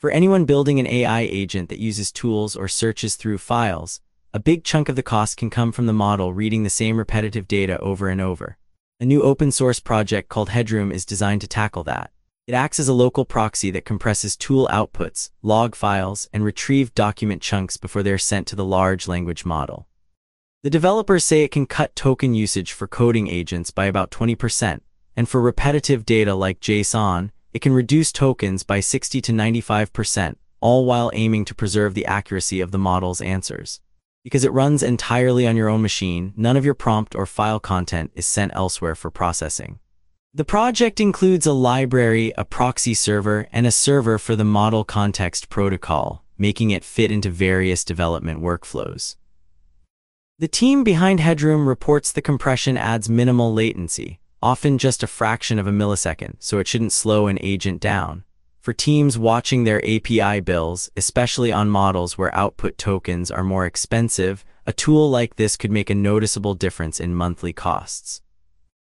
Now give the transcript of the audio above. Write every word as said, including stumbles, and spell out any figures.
For anyone building an A I agent that uses tools or searches through files, a big chunk of the cost can come from the model reading the same repetitive data over and over. A new open-source project called Headroom is designed to tackle that. It acts as a local proxy that compresses tool outputs, log files, and retrieved document chunks before they're sent to the large language model. The developers say it can cut token usage for coding agents by about twenty percent, and for repetitive data like JSON, it can reduce tokens by sixty to ninety-five percent, all while aiming to preserve the accuracy of the model's answers. Because it runs entirely on your own machine, none of your prompt or file content is sent elsewhere for processing. The project includes a library, a proxy server, and a server for the Model Context Protocol, making it fit into various development workflows. The team behind Headroom reports the compression adds minimal latency, often just a fraction of a millisecond, so it shouldn't slow an agent down. For teams watching their A P I bills, especially on models where output tokens are more expensive, a tool like this could make a noticeable difference in monthly costs.